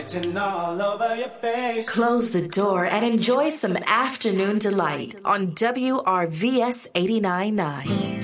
written all over your face. Close the door and enjoy some afternoon delight on WRVS 89.9.